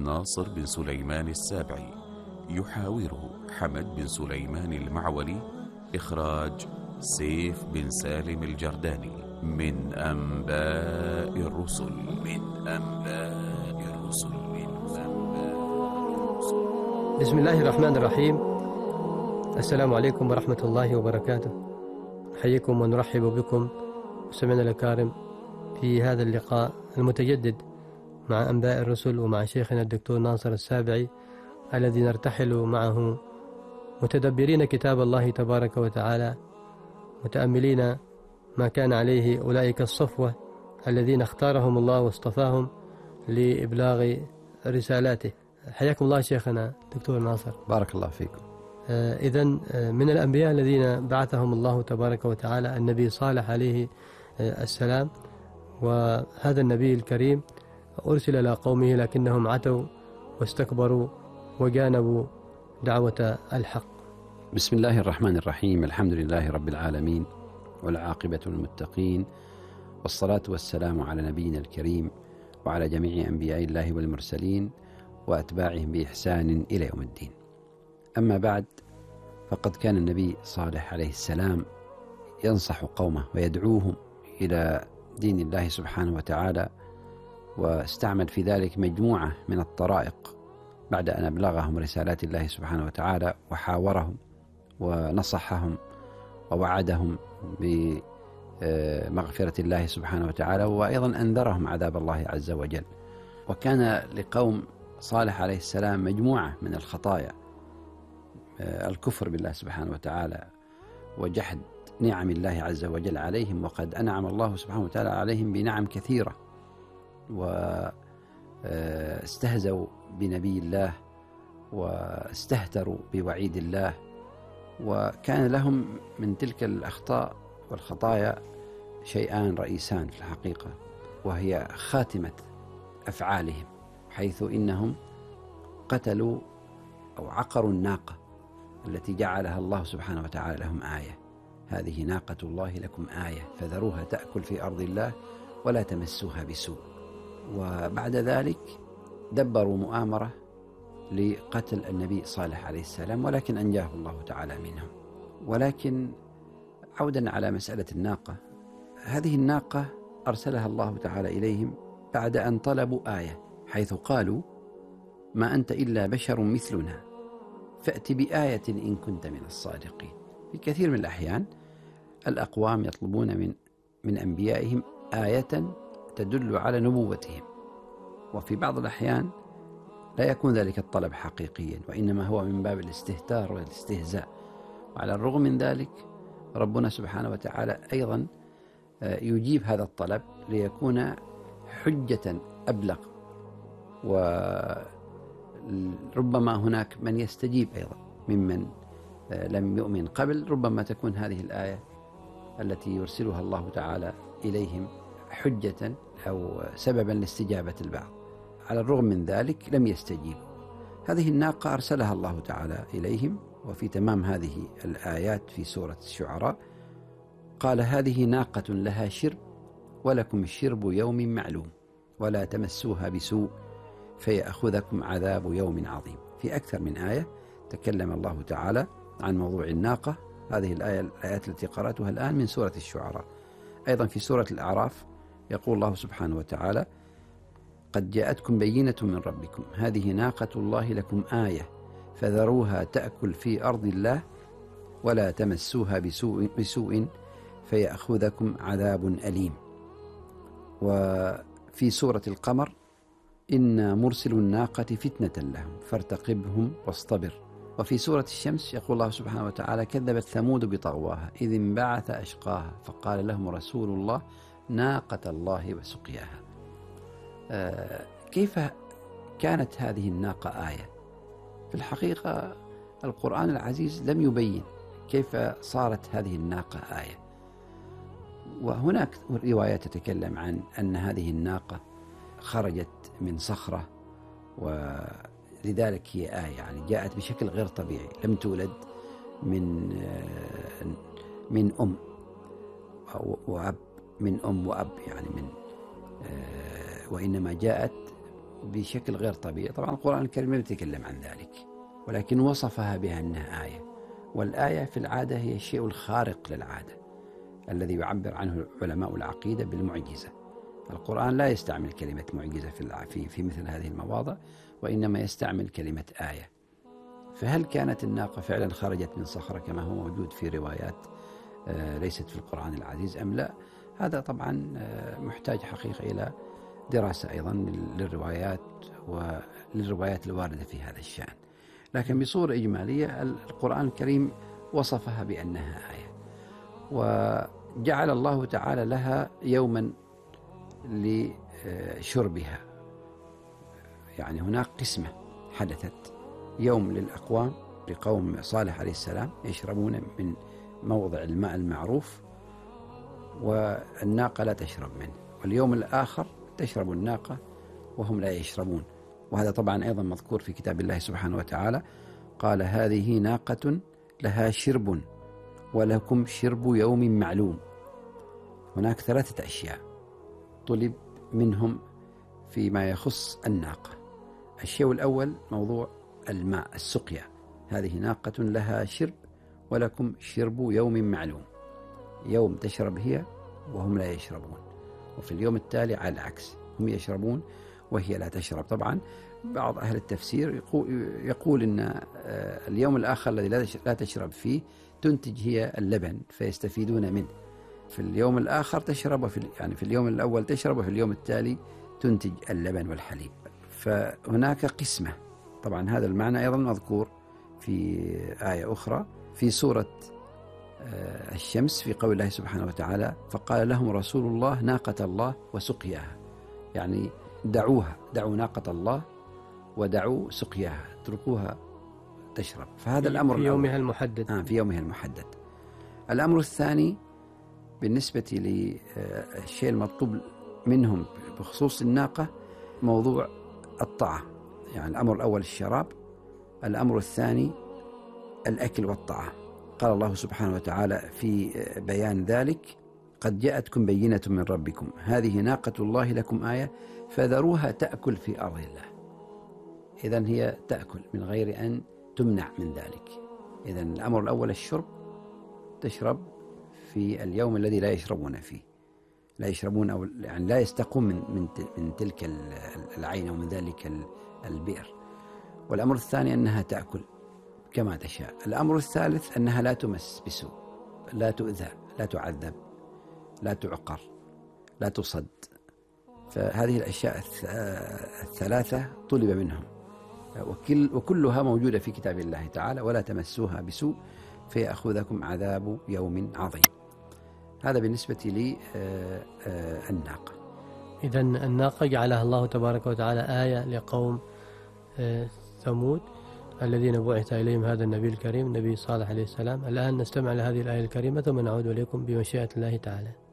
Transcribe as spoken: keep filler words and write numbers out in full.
ناصر بن سليمان السابعي، يحاوره حمد بن سليمان المعولي. إخراج سيف بن سالم الجرداني. من أنباء الرسل من أنباء الرسل من أنباء الرسل. بسم الله الرحمن الرحيم. السلام عليكم ورحمة الله وبركاته. نحييكم ونرحب بكم مستمعينا الأكارم في هذا اللقاء المتجدد مع أنباء الرسل ومع شيخنا الدكتور ناصر السابعي، الذي نرتحل معه متدبرين كتاب الله تبارك وتعالى، متأملين ما كان عليه أولئك الصفوة الذين اختارهم الله واصطفاهم لإبلاغ رسالاته. حياكم الله شيخنا دكتور ناصر. بارك الله فيكم. آه إذن آه من الأنبياء الذين بعثهم الله تبارك وتعالى النبي صالح عليه آه السلام، وهذا النبي الكريم أرسل إلى قومه لكنهم عتوا واستكبروا وجانبوا دعوة الحق. بسم الله الرحمن الرحيم. الحمد لله رب العالمين، والعاقبة للمتقين، والصلاة والسلام على نبينا الكريم وعلى جميع أنبياء الله والمرسلين وأتباعهم بإحسان إلى يوم الدين. أما بعد، فقد كان النبي صالح عليه السلام ينصح قومه ويدعوهم إلى دين الله سبحانه وتعالى، واستعمل في ذلك مجموعة من الطرائق بعد أن أبلغهم رسالات الله سبحانه وتعالى، وحاورهم ونصحهم ووعدهم بمغفرة الله سبحانه وتعالى، وأيضا أنذرهم عذاب الله عز وجل. وكان لقوم صالح عليه السلام مجموعة من الخطايا: الكفر بالله سبحانه وتعالى، وجحد نعم الله عز وجل عليهم، وقد أنعم الله سبحانه وتعالى عليهم بنعم كثيرة، واستهزوا بنبي الله واستهتروا بوعيد الله. وكان لهم من تلك الأخطاء والخطايا شيئان رئيسان في الحقيقة، وهي خاتمة أفعالهم، حيث إنهم قتلوا أو عقروا الناقة التي جعلها الله سبحانه وتعالى لهم آية: هذه ناقة الله لكم آية فذروها تأكل في أرض الله ولا تمسوها بسوء. وبعد ذلك دبروا مؤامرة لقتل النبي صالح عليه السلام، ولكن أنجاه الله تعالى منهم. ولكن عودا على مسألة الناقة، هذه الناقة أرسلها الله تعالى إليهم بعد أن طلبوا آية، حيث قالوا: ما أنت إلا بشر مثلنا فأت بآية إن كنت من الصادقين. في كثير من الأحيان الأقوام يطلبون من من أنبيائهم آية تدل على نبوتهم، وفي بعض الأحيان لا يكون ذلك الطلب حقيقيا، وإنما هو من باب الاستهتار والاستهزاء. وعلى الرغم من ذلك ربنا سبحانه وتعالى أيضا يجيب هذا الطلب ليكون حجة أبلغ، وربما هناك من يستجيب أيضا ممن لم يؤمن قبل. ربما تكون هذه الآية التي يرسلها الله تعالى إليهم حجة أو سببا لاستجابة البعض. على الرغم من ذلك لم يستجيبوا. هذه الناقة أرسلها الله تعالى إليهم، وفي تمام هذه الآيات في سورة الشعراء قال: هذه ناقة لها شرب ولكم شرب يوم معلوم ولا تمسوها بسوء فيأخذكم عذاب يوم عظيم. في أكثر من آية تكلم الله تعالى عن موضوع الناقة. هذه الآية الآيات التي قرأتها الآن من سورة الشعراء. أيضا في سورة الأعراف يقول الله سبحانه وتعالى: قد جاءتكم بينة من ربكم هذه ناقة الله لكم آية فذروها تأكل في أرض الله ولا تمسوها بسوء, بسوء فيأخذكم عذاب أليم. وفي سورة القمر: إنا مرسل الناقة فتنة لهم فارتقبهم واصطبر. وفي سورة الشمس يقول الله سبحانه وتعالى: كذبت ثمود بطغواها إذ انبعث أشقاها فقال لهم رسول الله ناقة الله وسقياها. آه كيف كانت هذه الناقة آية؟ في الحقيقة القرآن العزيز لم يبين كيف صارت هذه الناقة آية. وهناك روايات تتكلم عن أن هذه الناقة خرجت من صخرة ولذلك هي آية، يعني جاءت بشكل غير طبيعي، لم تولد من من أم وأب، من أم وأب يعني من وإنما جاءت بشكل غير طبيعي. طبعا القرآن الكريم لا يتكلم عن ذلك، ولكن وصفها بها أنها آية، والآية في العادة هي الشيء الخارق للعادة الذي يعبر عنه علماء العقيدة بالمعجزة. القرآن لا يستعمل كلمة معجزة في في مثل هذه المواضع، وإنما يستعمل كلمة آية. فهل كانت الناقة فعلا خرجت من صخرة كما هو موجود في روايات ليست في القرآن العزيز أم لا؟ هذا طبعا محتاج حقيقة إلى دراسة أيضا للروايات وللروايات الواردة في هذا الشأن. لكن بصورة إجمالية القرآن الكريم وصفها بأنها آية، وجعل الله تعالى لها يوما لشربها. يعني هناك قسمة حدثت، يوم للأقوام لقوم صالح عليه السلام يشربون من موضع الماء المعروف، والناقة لا تشرب منه، واليوم الآخر تشرب الناقة وهم لا يشربون. وهذا طبعا أيضا مذكور في كتاب الله سبحانه وتعالى، قال هذه ناقة لها شرب ولكم شرب يوم معلوم. هناك ثلاثة أشياء طلب منهم فيما يخص الناقة. الشيء الأول موضوع الماء، السقيا، هذه ناقة لها شرب ولكم شرب يوم معلوم، يوم تشرب هي وهم لا يشربون، وفي اليوم التالي على العكس، هم يشربون وهي لا تشرب. طبعا بعض أهل التفسير يقول أن اليوم الآخر الذي لا تشرب فيه تنتج هي اللبن فيستفيدون منه، في اليوم الآخر تشرب، وفي يعني في اليوم الأول تشرب وفي اليوم التالي تنتج اللبن والحليب. فهناك قسمة. طبعا هذا المعنى أيضا مذكور في آية أخرى في سورة الشمس في قول الله سبحانه وتعالى فقال لهم رسول الله ناقة الله وسقياها، يعني دعوها، دعوا ناقة الله ودعوا سقياها، اتركوها تشرب. فهذا الأمر في يومها المحدد. آه في يومها المحدد. الأمر الثاني بالنسبة للشيء المطلوب منهم بخصوص الناقة موضوع الطعام. يعني الأمر الأول الشراب، الأمر الثاني الأكل والطعام. قال الله سبحانه وتعالى في بيان ذلك قد جاءتكم بينة من ربكم هذه ناقة الله لكم آية فذروها تأكل في أرض الله. إذن هي تأكل من غير أن تمنع من ذلك. إذن الأمر الأول الشرب، تشرب في اليوم الذي لا يشربون فيه، لا يشربون أو يعني لا يستقون من من من تلك العين أو من ذلك البئر. والأمر الثاني أنها تأكل كما تشاء. الأمر الثالث أنها لا تمس بسوء، لا تؤذى، لا تعذب، لا تعقر، لا تصد. فهذه الأشياء الثلاثة طلب منهم، وكل وكلها موجودة في كتاب الله تعالى، ولا تمسوها بسوء فيأخذكم عذاب يوم عظيم. هذا بالنسبة لي الناقة. إذن الناقة جعلها الله تبارك وتعالى آية لقوم ثمود الذين بعث إليهم هذا النبي الكريم النبي صالح عليه السلام. الآن نستمع لهذه الآية الكريمة ثم نعود إليكم بمشيئة الله تعالى.